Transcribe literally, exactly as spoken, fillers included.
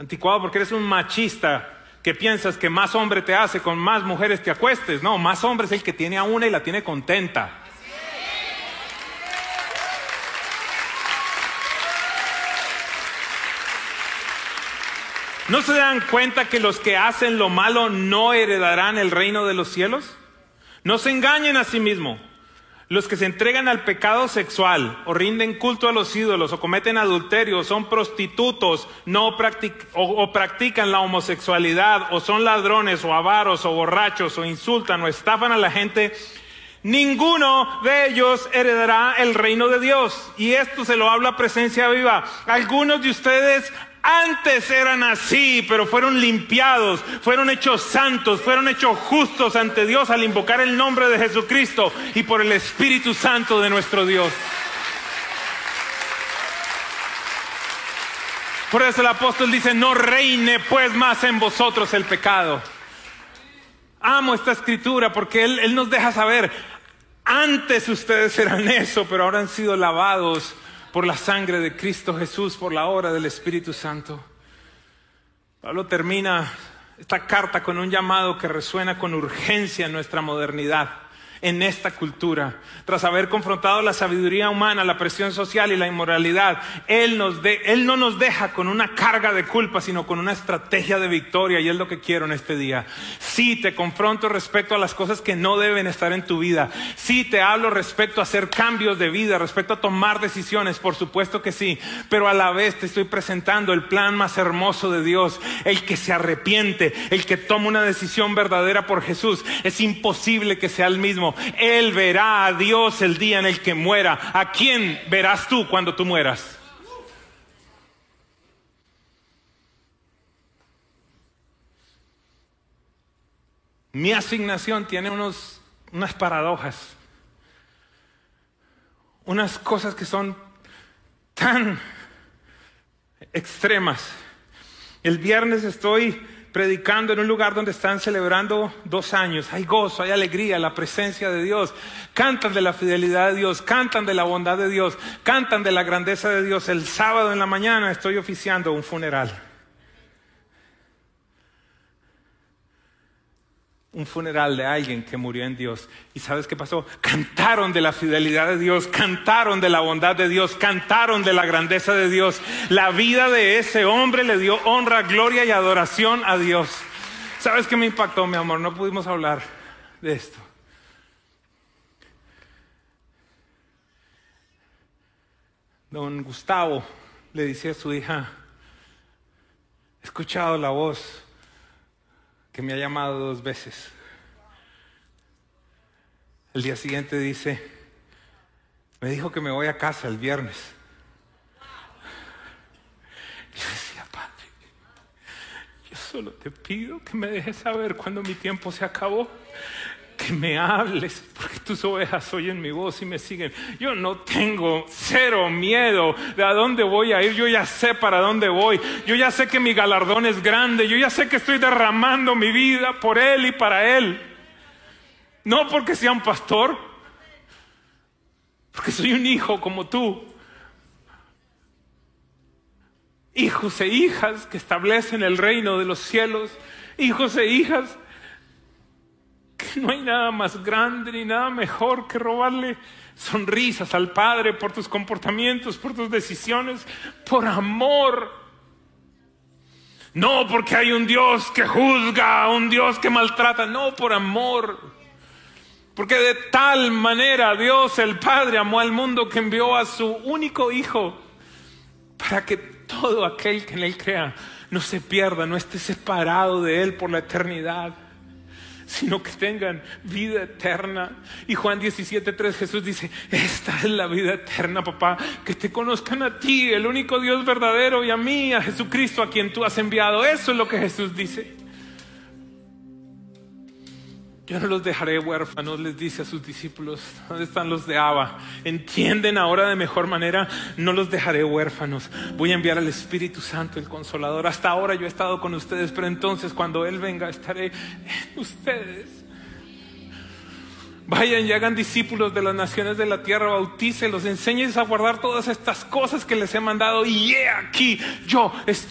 Anticuado porque eres un machista que piensas que más hombre te hace con más mujeres te acuestes. No, más hombre es el que tiene a una y la tiene contenta. ¿No se dan cuenta que los que hacen lo malo no heredarán el reino de los cielos? No se engañen a sí mismos. Los que se entregan al pecado sexual o rinden culto a los ídolos o cometen adulterio o son prostitutos no practic- o, o practican la homosexualidad o son ladrones o avaros o borrachos o insultan o estafan a la gente, ninguno de ellos heredará el reino de Dios. Y esto se lo habla Presencia Viva. Algunos de ustedes antes eran así, pero fueron limpiados, fueron hechos santos, fueron hechos justos ante Dios al invocar el nombre de Jesucristo y por el Espíritu Santo de nuestro Dios. Por eso el apóstol dice, no reine pues más en vosotros el pecado. Amo esta escritura porque él, él nos deja saber, antes ustedes eran eso, pero ahora han sido lavados por la sangre de Cristo Jesús, por la obra del Espíritu Santo. Pablo termina esta carta con un llamado que resuena con urgencia en nuestra modernidad, en esta cultura. Tras haber confrontado la sabiduría humana, la presión social y la inmoralidad, Él, nos de, Él no nos deja con una carga de culpa, sino con una estrategia de victoria, y es lo que quiero en este día. Sí, te confronto respecto a las cosas que no deben estar en tu vida. Sí, te hablo respecto a hacer cambios de vida, respecto a tomar decisiones, por supuesto que sí. Pero a la vez te estoy presentando el plan más hermoso de Dios, el que se arrepiente, el que toma una decisión verdadera por Jesús. Es imposible que sea el mismo. Él verá a Dios el día en el que muera. ¿A quién verás tú cuando tú mueras? Mi asignación tiene unos, unas paradojas, unas cosas que son tan extremas. El viernes estoy predicando en un lugar donde están celebrando dos años. Hay gozo, hay alegría, la presencia de Dios. Cantan de la fidelidad de Dios, cantan de la bondad de Dios, cantan de la grandeza de Dios. El sábado en la mañana estoy oficiando un funeral. Un funeral de alguien que murió en Dios. ¿Y sabes qué pasó? Cantaron de la fidelidad de Dios, cantaron de la bondad de Dios, cantaron de la grandeza de Dios. La vida de ese hombre le dio honra, gloria y adoración a Dios. ¿Sabes qué me impactó, mi amor? No pudimos hablar de esto. Don Gustavo le dice a su hija, he escuchado la voz que me ha llamado dos veces. El día siguiente dice, me dijo que me voy a casa el viernes. Yo decía, Padre, yo solo te pido que me dejes saber cuando mi tiempo se acabó, que me hables, porque tus ovejas oyen mi voz y me siguen. Yo no tengo cero miedo de a dónde voy a ir. Yo ya sé para dónde voy. Yo ya sé que mi galardón es grande. Yo ya sé que estoy derramando mi vida por Él y para Él. No porque sea un pastor, porque soy un hijo como tú. Hijos e hijas que establecen el reino de los cielos. Hijos e hijas que no hay nada más grande ni nada mejor que robarle sonrisas al Padre por tus comportamientos, por tus decisiones, por amor. No porque hay un Dios que juzga, un Dios que maltrata, no, por amor. Porque de tal manera Dios el Padre amó al mundo que envió a su único Hijo para que todo aquel que en Él crea no se pierda, no esté separado de Él por la eternidad, sino que tengan vida eterna. Y Juan diecisiete tres, Jesús dice, esta es la vida eterna, papá, que te conozcan a ti, el único Dios verdadero, y a mí, a Jesucristo, a quien tú has enviado. Eso es lo que Jesús dice. Yo no los dejaré huérfanos, les dice a sus discípulos. ¿Dónde están los de Abba? ¿Entienden ahora de mejor manera? No los dejaré huérfanos. Voy a enviar al Espíritu Santo, el Consolador. Hasta ahora yo he estado con ustedes, pero entonces cuando Él venga estaré en ustedes. Vayan y hagan discípulos de las naciones de la tierra, bautícelos, enséñenles a guardar todas estas cosas que les he mandado. Y he aquí, yo estoy